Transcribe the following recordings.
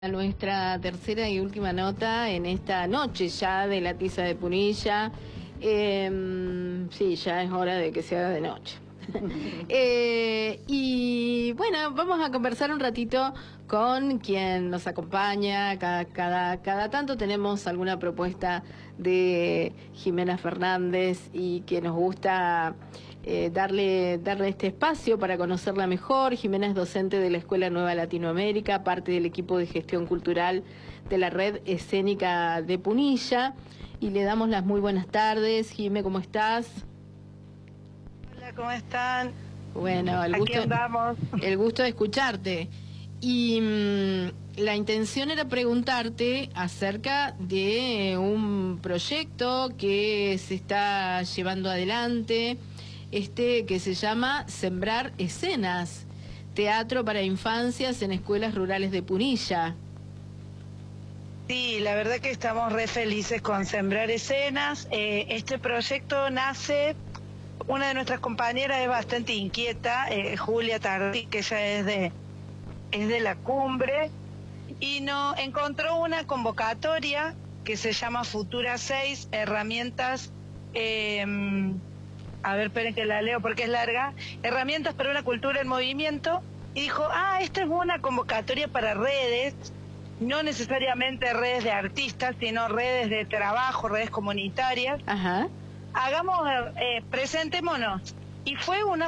A nuestra tercera y última nota en esta noche ya de la tiza de Punilla. Sí, ya es hora de que se haga de noche. Y bueno, vamos a conversar un ratito con quien nos acompaña. Cada tanto tenemos alguna propuesta de Jimena Fernández y que nos gusta darle este espacio para conocerla mejor. Jimena es docente de la Escuela Nueva Latinoamérica, parte del equipo de gestión cultural de la Red Escénica de Punilla. Y le damos las muy buenas tardes. Jimé, ¿cómo estás? Hola, ¿cómo están? Bueno, Aquí andamos. El gusto de escucharte. Y la intención era preguntarte acerca de un proyecto que se está llevando adelante, que se llama Sembrar Escenas, teatro para infancias en escuelas rurales de Punilla. Sí, la verdad que estamos re felices con Sembrar Escenas. Este proyecto nace, una de nuestras compañeras es bastante inquieta, Julia Tardí, que ella es de la Cumbre, y nos encontró una convocatoria que se llama Futura 6, herramientas, a ver, esperen que la leo porque es larga, herramientas para una cultura en movimiento, y dijo, esta es una convocatoria para redes, no necesariamente redes de artistas, sino redes de trabajo, redes comunitarias. Ajá. Presentémonos. Y fue un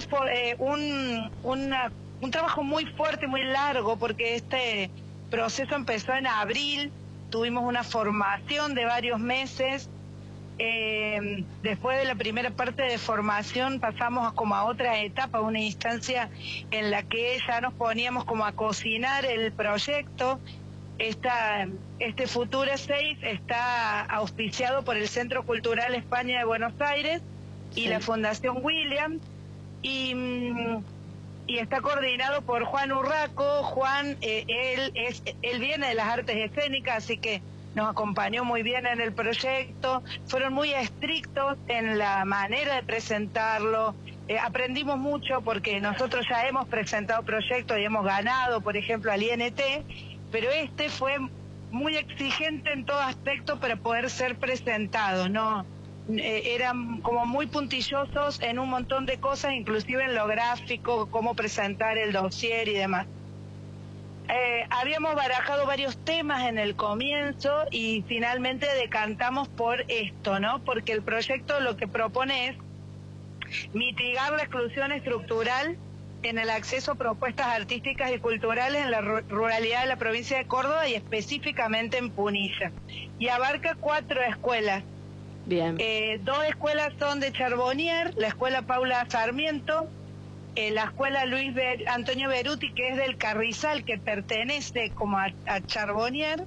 trabajo muy fuerte, muy largo, porque este proceso empezó en abril, tuvimos una formación de varios meses. Después de la primera parte de formación pasamos como a otra etapa, una instancia en la que ya nos poníamos como a cocinar el proyecto. Este Futura 6 está auspiciado por el Centro Cultural España de Buenos Aires y la Fundación William, y está coordinado por Juan Urraco. Juan, él viene de las artes escénicas, así que nos acompañó muy bien en el proyecto. Fueron muy estrictos en la manera de presentarlo. Aprendimos mucho porque nosotros ya hemos presentado proyectos y hemos ganado, por ejemplo, al INT, pero este fue muy exigente en todo aspecto para poder ser presentado, ¿no? Eran como muy puntillosos en un montón de cosas, inclusive en lo gráfico, cómo presentar el dossier y demás. Habíamos barajado varios temas en el comienzo y finalmente decantamos por esto, ¿no? Porque el proyecto lo que propone es mitigar la exclusión estructural en el acceso a propuestas artísticas y culturales en la ruralidad de la provincia de Córdoba y específicamente en Punilla. Y abarca 4 escuelas. Bien. 2 escuelas son de Charbonnier, la escuela Paula Sarmiento, la escuela Antonio Beruti, que es del Carrizal, que pertenece como a Charbonnier,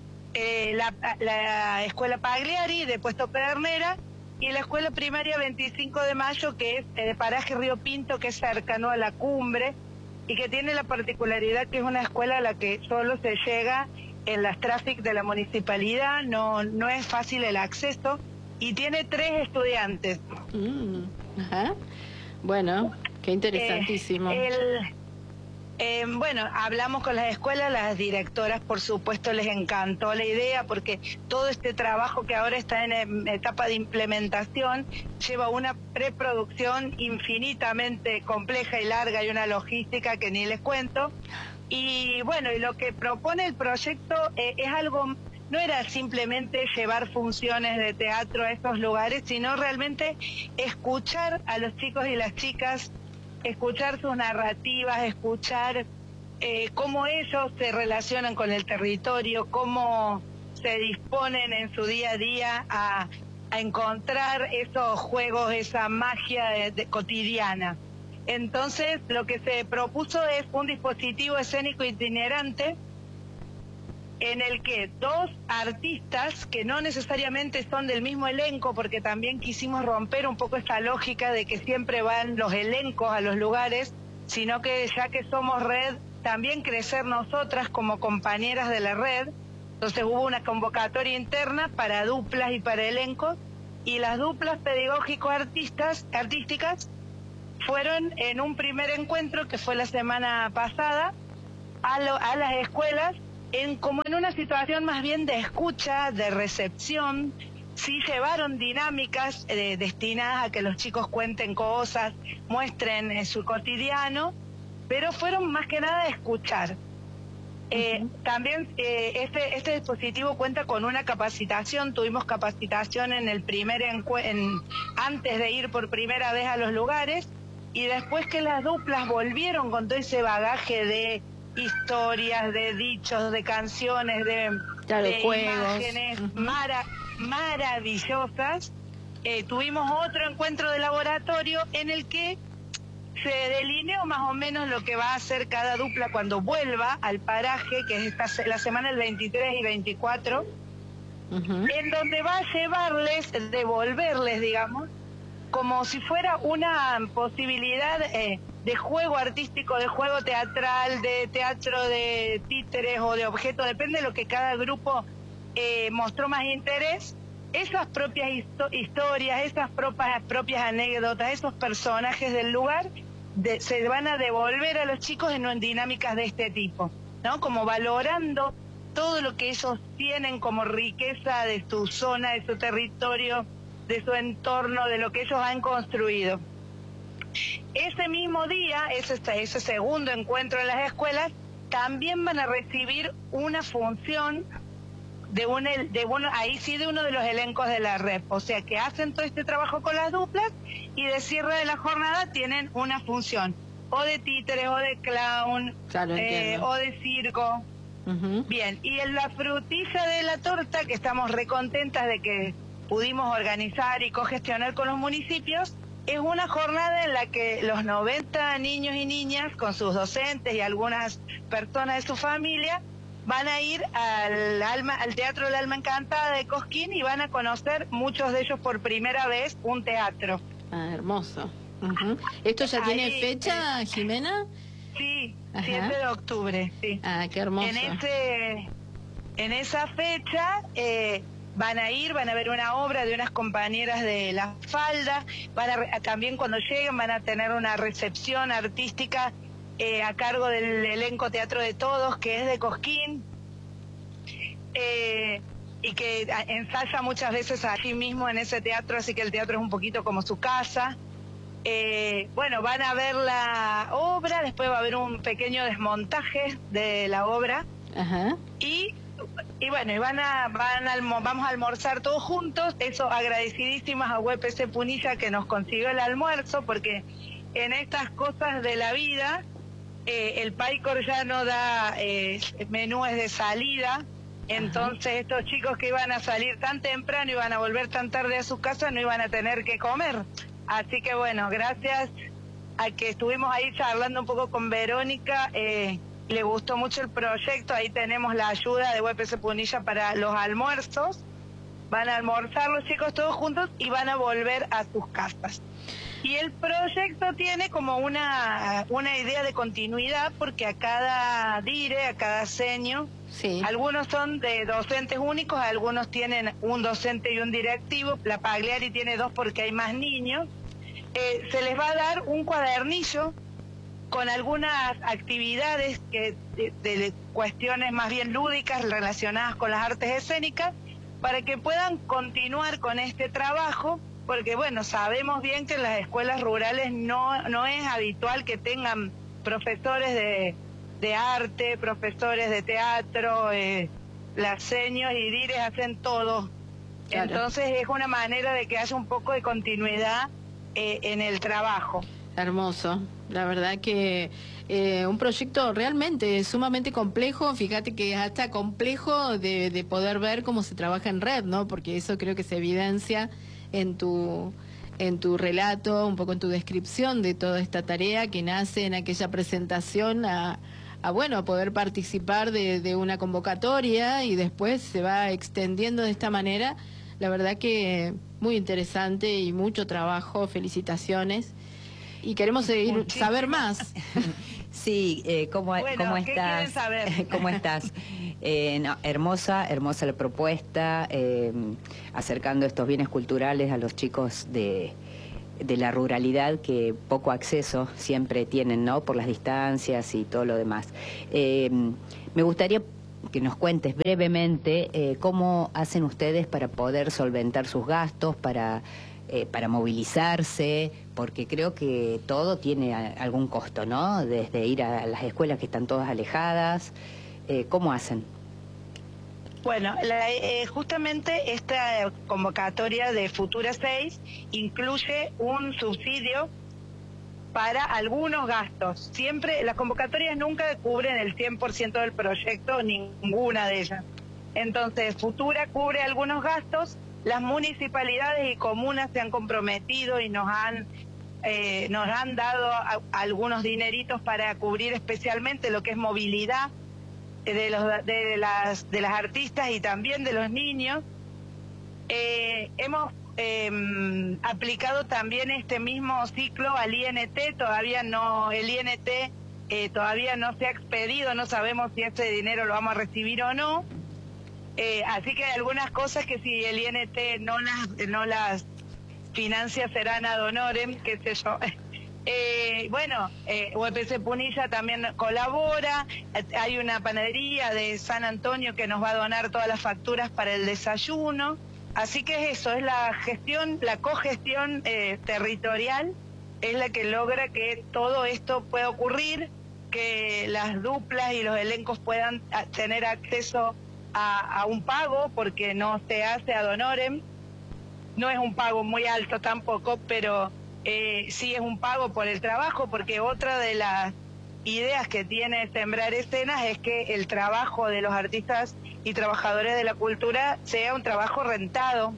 la escuela Pagliari de Puesto Pedernera, y la escuela primaria 25 de Mayo, que es de Paraje Río Pinto, que es cercano a la Cumbre, y que tiene la particularidad que es una escuela a la que solo se llega en las tráficos de la municipalidad, no es fácil el acceso, y tiene 3 estudiantes. Ajá. Bueno, qué interesantísimo. Bueno, hablamos con las escuelas, las directoras por supuesto les encantó la idea, porque todo este trabajo que ahora está en etapa de implementación lleva una preproducción infinitamente compleja y larga y una logística que ni les cuento. Y bueno, y lo que propone el proyecto es algo, no era simplemente llevar funciones de teatro a estos lugares, sino realmente escuchar a los chicos y las chicas, escuchar sus narrativas, escuchar cómo ellos se relacionan con el territorio, cómo se disponen en su día a día a encontrar esos juegos, esa magia cotidiana. Entonces, lo que se propuso es un dispositivo escénico itinerante en el que 2 artistas, que no necesariamente son del mismo elenco, porque también quisimos romper un poco esta lógica de que siempre van los elencos a los lugares, sino que ya que somos red, también crecer nosotras como compañeras de la red. Entonces hubo una convocatoria interna para duplas y para elencos, y las duplas pedagógico-artísticas fueron en un primer encuentro que fue la semana pasada a las escuelas como en una situación más bien de escucha, de recepción. Sí llevaron dinámicas destinadas a que los chicos cuenten cosas, muestren su cotidiano, pero fueron más que nada a escuchar. También este dispositivo cuenta con una capacitación. Tuvimos capacitación en el antes de ir por primera vez a los lugares, y después que las duplas volvieron con todo ese bagaje de historias, de dichos, de canciones, de juegos, imágenes maravillosas. Tuvimos otro encuentro de laboratorio en el que se delineó más o menos lo que va a hacer cada dupla cuando vuelva al paraje, que es la semana del 23 y 24, en donde va a llevarles, devolverles, digamos, como si fuera una posibilidad de juego artístico, de juego teatral, de teatro de títeres o de objetos, depende de lo que cada grupo mostró más interés. Esas propias historias, esas propias anécdotas, esos personajes del lugar se van a devolver a los chicos en dinámicas de este tipo, ¿no? Como valorando todo lo que ellos tienen como riqueza de su zona, de su territorio, de su entorno, de lo que ellos han construido. Ese mismo día, ese segundo encuentro en las escuelas, también van a recibir una función de uno de los elencos de la red. O sea que hacen todo este trabajo con las duplas y de cierre de la jornada tienen una función, o de títeres, o de clown, o de circo. Bien, y en la frutilla de la torta, que estamos recontentas de que pudimos organizar y cogestionar con los municipios, es una jornada en la que los 90 niños y niñas, con sus docentes y algunas personas de su familia, van a ir al Teatro del Alma Encantada de Cosquín y van a conocer, muchos de ellos por primera vez, un teatro. Ah, hermoso. ¿Esto ya tiene fecha, Jimena? Sí, 7 de octubre, sí. Ah, qué hermoso. En esa fecha van a ver una obra de unas compañeras de La Falda, también cuando lleguen van a tener una recepción artística a cargo del elenco Teatro de Todos, que es de Cosquín, y que ensaya muchas veces allí mismo en ese teatro, así que el teatro es un poquito como su casa. Bueno, van a ver la obra, después va a haber un pequeño desmontaje de la obra. Y bueno, vamos a almorzar todos juntos. Eso, agradecidísimas a UPC Punilla que nos consiguió el almuerzo, porque en estas cosas de la vida el PAICOR ya no da menúes de salida. Entonces estos chicos que iban a salir tan temprano y iban a volver tan tarde a sus casas no iban a tener que comer. Así que bueno, gracias a que estuvimos ahí charlando un poco con Verónica, le gustó mucho el proyecto. Ahí tenemos la ayuda de UPC Punilla para los almuerzos. Van a almorzar los chicos todos juntos y van a volver a sus casas. Y el proyecto tiene como una idea de continuidad, porque a cada dire, a cada seño, algunos son de docentes únicos, algunos tienen un docente y un directivo. La Pagliari tiene 2 porque hay más niños. Se les va a dar un cuadernillo con algunas actividades de cuestiones más bien lúdicas relacionadas con las artes escénicas, para que puedan continuar con este trabajo, porque bueno, sabemos bien que en las escuelas rurales no es habitual que tengan profesores de arte, profesores de teatro, las seños y dires hacen todo. Claro. Entonces es una manera de que haya un poco de continuidad en el trabajo. Hermoso, la verdad que un proyecto realmente sumamente complejo. Fíjate que es hasta complejo de poder ver cómo se trabaja en red, ¿no? Porque eso creo que se evidencia en tu relato, un poco en tu descripción de toda esta tarea que nace en aquella presentación a poder participar de una convocatoria y después se va extendiendo de esta manera. La verdad que muy interesante y mucho trabajo, felicitaciones. Y queremos saber más. Sí, ¿cómo estás? ¿Qué quieren saber? ¿Cómo estás? No, hermosa la propuesta, acercando estos bienes culturales a los chicos de la ruralidad, que poco acceso siempre tienen, ¿no? Por las distancias y todo lo demás. Me gustaría que nos cuentes brevemente cómo hacen ustedes para poder solventar sus gastos, para movilizarse, porque creo que todo tiene algún costo, ¿no? Desde ir a las escuelas que están todas alejadas, ¿cómo hacen? Bueno, justamente esta convocatoria de Futura 6 incluye un subsidio para algunos gastos. Siempre, las convocatorias nunca cubren el 100% del proyecto, ninguna de ellas. Entonces, Futura cubre algunos gastos, las municipalidades y comunas se han comprometido y nos han dado algunos dineritos para cubrir especialmente lo que es movilidad de las artistas y también de los niños. Hemos aplicado también este mismo ciclo al INT, el INT todavía no se ha expedido, no sabemos si ese dinero lo vamos a recibir o no, así que hay algunas cosas que si el INT no las financia serán ad honorem, qué sé yo. UPC Punilla también colabora, hay una panadería de San Antonio que nos va a donar todas las facturas para el desayuno, así que eso es la gestión, la cogestión territorial, es la que logra que todo esto pueda ocurrir, que las duplas y los elencos puedan tener acceso a un pago, porque no se hace ad honorem, no es un pago muy alto tampoco, pero sí es un pago por el trabajo, porque otra de las ideas que tiene Sembrar Escenas es que el trabajo de los artistas y trabajadores de la cultura sea un trabajo rentado.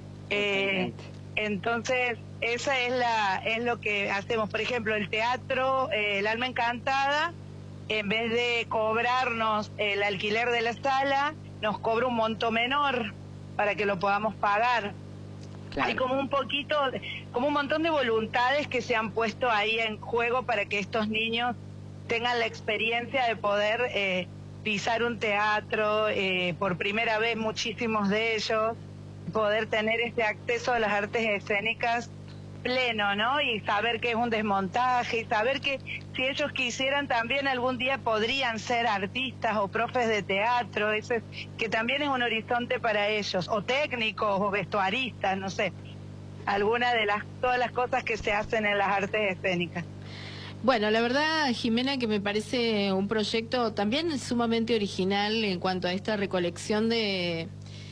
Entonces, esa es lo que hacemos. Por ejemplo, el teatro, el Alma Encantada, en vez de cobrarnos el alquiler de la sala, nos cobra un monto menor para que lo podamos pagar. Claro. Hay como un montón de voluntades que se han puesto ahí en juego para que estos niños tengan la experiencia de poder pisar un teatro, por primera vez muchísimos de ellos, poder tener este acceso a las artes escénicas pleno, ¿no? Y saber que es un desmontaje, y saber que si ellos quisieran también algún día podrían ser artistas o profes de teatro, que también es un horizonte para ellos, o técnicos o vestuaristas, no sé, alguna de todas las cosas que se hacen en las artes escénicas. Bueno, la verdad, Jimena, que me parece un proyecto también sumamente original en cuanto a esta recolección de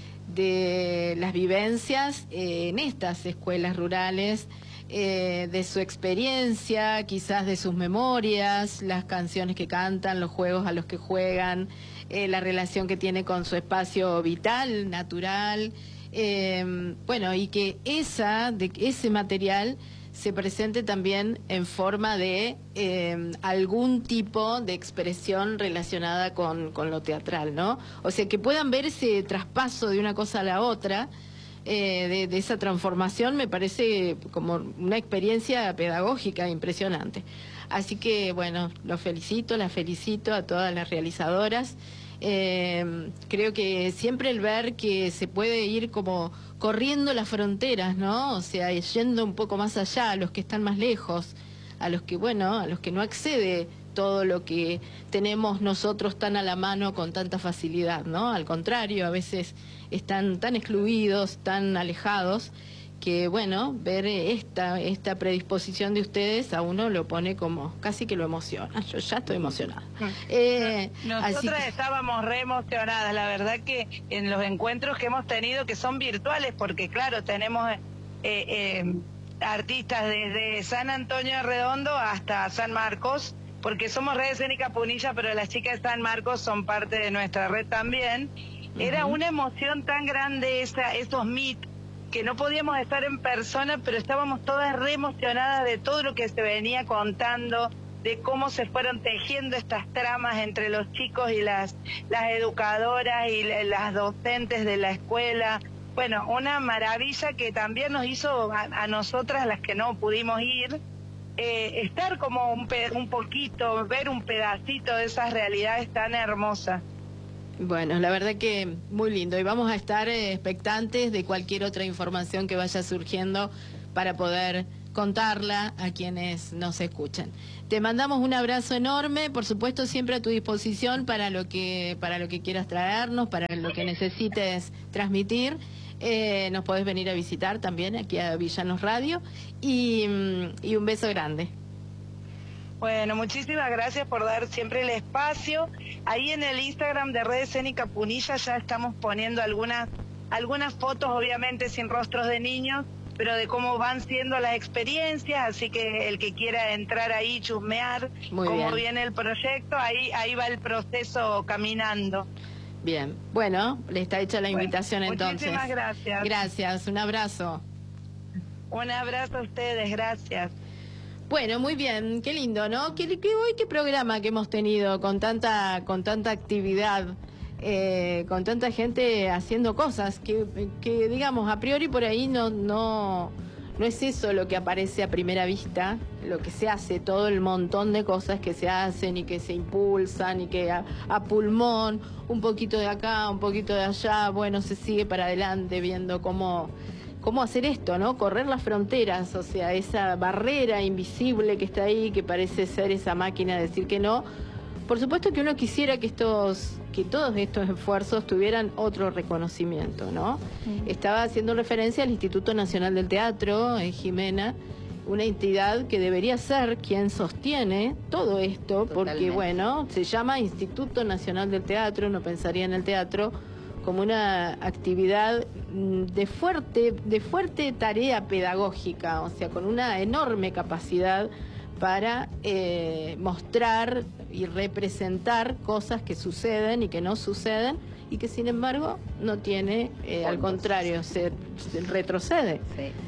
las vivencias en estas escuelas rurales, de su experiencia, quizás de sus memorias, las canciones que cantan, los juegos a los que juegan, la relación que tiene con su espacio vital, natural, y que ese material se presente también en forma de algún tipo de expresión relacionada con lo teatral, ¿no? O sea, que puedan ver ese traspaso de una cosa a la otra, de esa transformación, me parece como una experiencia pedagógica impresionante. Así que, bueno, las felicito a todas las realizadoras. Creo que siempre el ver que se puede ir como corriendo las fronteras, ¿no? O sea, yendo un poco más allá, a los que están más lejos, a los que no accede todo lo que tenemos nosotros tan a la mano con tanta facilidad, ¿no? Al contrario, a veces están tan excluidos, tan alejados, que ver esta predisposición de ustedes a uno lo pone como, casi que lo emociona. Yo ya estoy emocionada. Nosotras estábamos re emocionadas, la verdad que en los encuentros que hemos tenido, que son virtuales, porque claro, tenemos artistas desde San Antonio Redondo hasta San Marcos, porque somos Red Escénica Punilla, pero las chicas de San Marcos son parte de nuestra red también. Era una emoción tan grande esos meet, que no podíamos estar en persona, pero estábamos todas re emocionadas de todo lo que se venía contando, de cómo se fueron tejiendo estas tramas entre los chicos y las educadoras y las docentes de la escuela. Bueno, una maravilla que también nos hizo a nosotras, las que no pudimos ir, estar como un poquito, ver un pedacito de esas realidades tan hermosas. Bueno, la verdad que muy lindo, y vamos a estar expectantes de cualquier otra información que vaya surgiendo para poder contarla a quienes nos escuchan. Te mandamos un abrazo enorme, por supuesto siempre a tu disposición para lo que quieras traernos, para lo que necesites transmitir. Nos podés venir a visitar también aquí a Villanos Radio y un beso grande. Bueno, muchísimas gracias por dar siempre el espacio. Ahí en el Instagram de Red Escénica Punilla ya estamos poniendo algunas fotos, obviamente sin rostros de niños, pero de cómo van siendo las experiencias, así que el que quiera entrar ahí, chusmear cómo viene el proyecto, ahí va el proceso caminando. Bien, bueno, le está hecha la invitación entonces. Muchísimas gracias. Gracias, un abrazo. Un abrazo a ustedes, gracias. Bueno, muy bien, qué lindo, ¿no? Qué programa que hemos tenido con tanta actividad, con tanta gente haciendo cosas que digamos, a priori por ahí no es eso lo que aparece a primera vista, lo que se hace, todo el montón de cosas que se hacen y que se impulsan y que a pulmón, un poquito de acá, un poquito de allá, bueno, se sigue para adelante viendo cómo hacer esto, ¿no? Correr las fronteras, o sea, esa barrera invisible que está ahí, que parece ser esa máquina de decir que no. Por supuesto que uno quisiera que todos estos esfuerzos tuvieran otro reconocimiento, ¿no? Estaba haciendo referencia al Instituto Nacional del Teatro, Jimena, una entidad que debería ser quien sostiene todo esto, porque, bueno, se llama Instituto Nacional del Teatro, uno pensaría en el teatro como una actividad de fuerte tarea pedagógica, o sea, con una enorme capacidad para mostrar y representar cosas que suceden y que no suceden y que sin embargo no tiene, al contrario, se retrocede,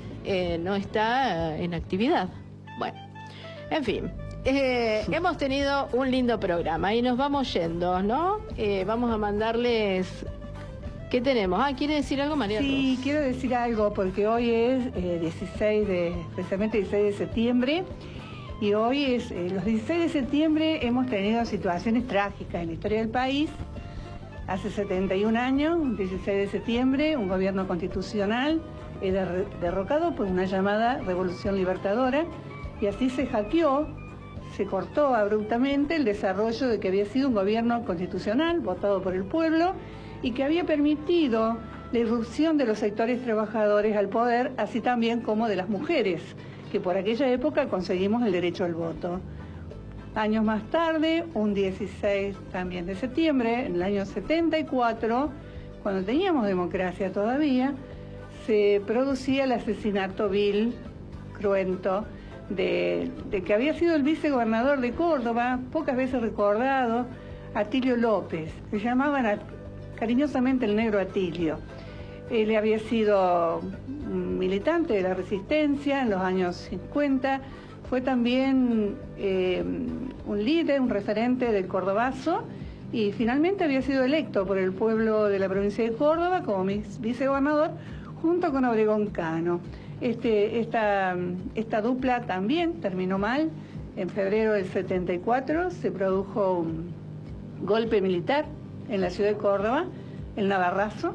no está en actividad. Bueno, en fin, hemos tenido un lindo programa y nos vamos yendo, ¿no? Vamos a mandarles... ¿Qué tenemos? ¿Quiere decir algo, María? Sí, quiero decir algo porque hoy es precisamente 16 de septiembre. Y hoy es, los 16 de septiembre hemos tenido situaciones trágicas en la historia del país. Hace 71 años, 16 de septiembre, un gobierno constitucional era derrocado por una llamada Revolución Libertadora y así se hackeó, se cortó abruptamente el desarrollo de que había sido un gobierno constitucional votado por el pueblo y que había permitido la irrupción de los sectores trabajadores al poder, así también como de las mujeres, que por aquella época conseguimos el derecho al voto. Años más tarde, un 16 también de septiembre, en el año 74, cuando teníamos democracia todavía, se producía el asesinato vil, cruento, de que había sido el vicegobernador de Córdoba, pocas veces recordado, Atilio López, que llamaban cariñosamente el negro Atilio. Él había sido militante de la resistencia en los años 50, fue también un líder, un referente del cordobazo y finalmente había sido electo por el pueblo de la provincia de Córdoba como vicegobernador junto con Obregón Cano. Esta dupla también terminó mal. En febrero del 74 se produjo un golpe militar en la ciudad de Córdoba, el Navarrazo,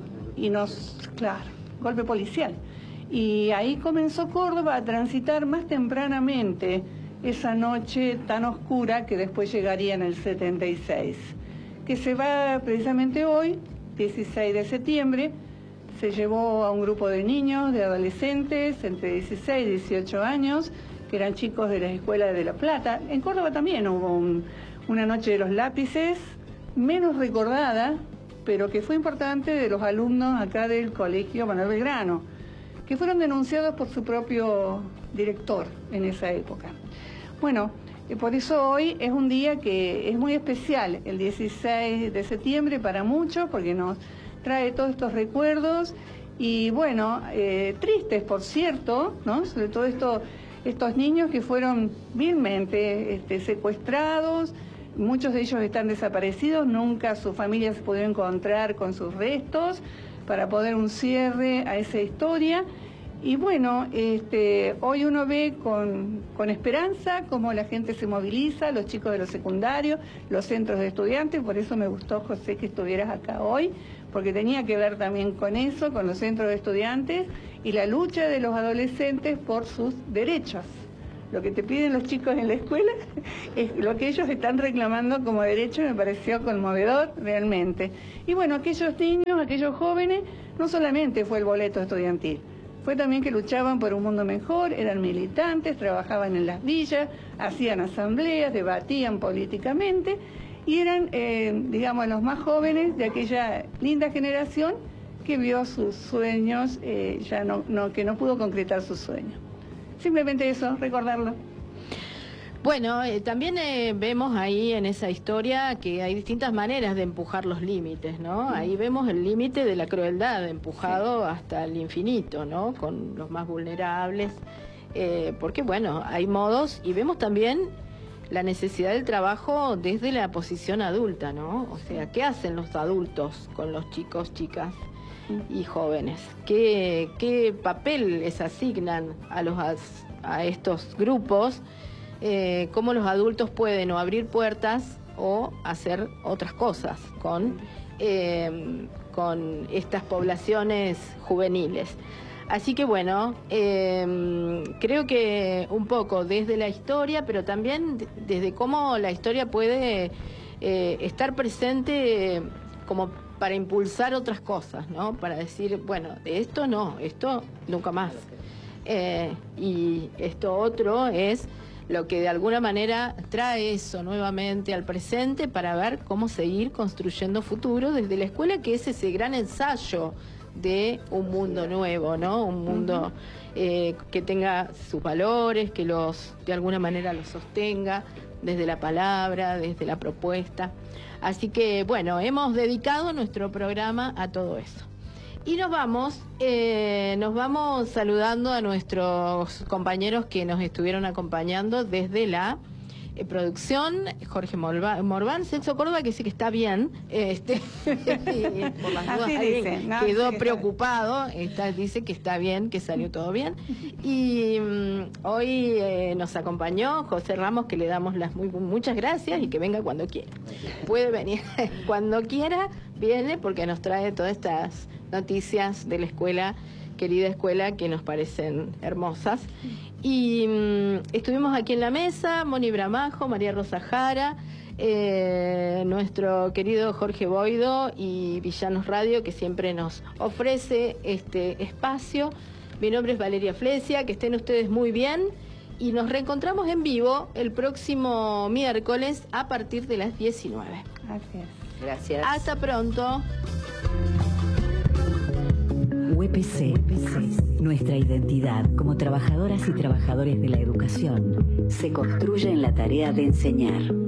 golpe policial. Y ahí comenzó Córdoba a transitar más tempranamente esa noche tan oscura que después llegaría en el 76, que se va precisamente hoy, 16 de septiembre, se llevó a un grupo de niños, de adolescentes, entre 16 y 18 años, que eran chicos de la escuela de La Plata. En Córdoba también hubo una noche de los lápices, menos recordada, pero que fue importante, de los alumnos acá del colegio Manuel Belgrano, que fueron denunciados por su propio director en esa época. Bueno, por eso hoy es un día que es muy especial, el 16 de septiembre para muchos, porque nos trae todos estos recuerdos y bueno, tristes por cierto, ¿no? Sobre todo estos niños que fueron vilmente secuestrados. Muchos de ellos están desaparecidos, nunca sus familias se pudieron encontrar con sus restos para poder un cierre a esa historia. Y bueno, hoy uno ve con esperanza cómo la gente se moviliza, los chicos de los secundarios, los centros de estudiantes, por eso me gustó, José, que estuvieras acá hoy, porque tenía que ver también con eso, con los centros de estudiantes y la lucha de los adolescentes por sus derechos. Lo que te piden los chicos en la escuela es lo que ellos están reclamando como derecho, me pareció conmovedor realmente. Y bueno, aquellos niños, aquellos jóvenes, no solamente fue el boleto estudiantil, fue también que luchaban por un mundo mejor, eran militantes, trabajaban en las villas, hacían asambleas, debatían políticamente y eran, digamos, los más jóvenes de aquella linda generación que vio sus sueños, que no pudo concretar sus sueños. Simplemente eso, recordarlo. Bueno, también vemos ahí en esa historia que hay distintas maneras de empujar los límites, ¿no? Ahí vemos el límite de la crueldad empujado hasta el infinito, ¿no? Con los más vulnerables, porque bueno, hay modos y vemos también la necesidad del trabajo desde la posición adulta, ¿no? O sea, ¿qué hacen los adultos con los chicos, chicas y jóvenes? ¿Qué papel les asignan a estos grupos? Cómo los adultos pueden o abrir puertas o hacer otras cosas con estas poblaciones juveniles. Así que bueno, creo que un poco desde la historia, pero también desde cómo la historia puede estar presente como para impulsar otras cosas, ¿no? Para decir, bueno, de esto no, esto nunca más. Y esto otro es lo que de alguna manera trae eso nuevamente al presente para ver cómo seguir construyendo futuro desde la escuela, que es ese gran ensayo de un mundo nuevo, ¿no? Un mundo que tenga sus valores, que de alguna manera los sostenga desde la palabra, desde la propuesta. Así que, bueno, hemos dedicado nuestro programa a todo eso. Y nos vamos saludando a nuestros compañeros que nos estuvieron acompañando desde la producción, Jorge Morván, Celso Córdoba, que sí que está bien, por las dudas quedó preocupado, dice que está bien, que salió todo bien. Y hoy nos acompañó José Ramos, que le damos las muchas gracias y que venga cuando quiera. Puede venir cuando quiera, viene porque nos trae todas estas noticias de la escuela, querida escuela, que nos parecen hermosas. Y estuvimos aquí en la mesa, Moni Bramajo, María Rosa Jara, nuestro querido Jorge Boido y Villanos Radio, que siempre nos ofrece este espacio. Mi nombre es Valeria Flesia, que estén ustedes muy bien y nos reencontramos en vivo el próximo miércoles a partir de las 19. Gracias. Gracias. Hasta pronto. UPC, nuestra identidad como trabajadoras y trabajadores de la educación, se construye en la tarea de enseñar.